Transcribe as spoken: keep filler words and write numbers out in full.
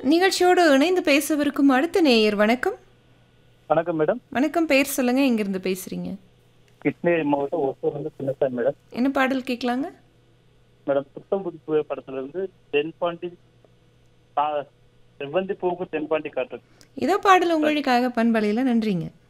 நிகழ்ச்சியோடு இணைந்து பேசவிருக்கும் அடுத்த நேயர் வணக்கம். வணக்கம் மேடம். வணக்கம், பேர் சொல்லுங்க, எங்கிருந்து பேசுறீங்க? கிருஷ்ணகிரி மாவட்டம் ஒசூர்ல இருந்து சின்னசாமி மேடம். என்ன பாடல் கேட்கலாங்க? மேடம் புத்தம் புது படத்துல இருந்து தென்பாண்டி பா- செவ்வந்தி பூவுக்கு தென்பாண்டி காட்டு. இதோ பாடல் உங்களுக்காக பண்பலையில். நன்றிங்க.